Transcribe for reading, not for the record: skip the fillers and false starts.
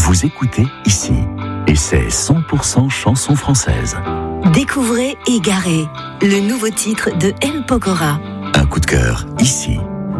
vous écoutez ici. Et c'est 100% chanson française. Découvrez Égaré, le nouveau titre de M. Pokora. Un coup de cœur ici.